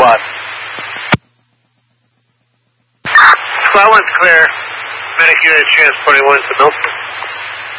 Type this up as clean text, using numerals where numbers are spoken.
quad. Squad 1's clear. Medic unit transporting 1 to Milford.